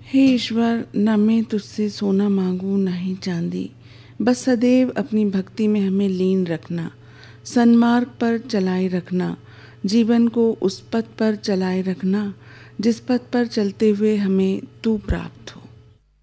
हे ईश्वर, न मैं तुझसे सोना मांगू न ही चांदी, बस सदैव अपनी भक्ति में हमें लीन रखना, सन्मार्ग पर चलाए रखना, जीवन को उस पथ पर चलाए रखना जिस पथ पर चलते हुए हमें तू प्राप्त हो।